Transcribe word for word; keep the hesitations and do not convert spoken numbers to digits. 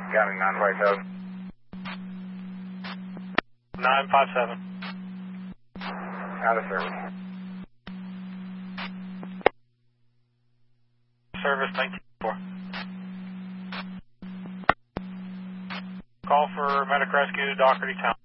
County nine five seven. nine five seven. Out of service. Service nineteen four. Call for medic rescue, Doherty Town.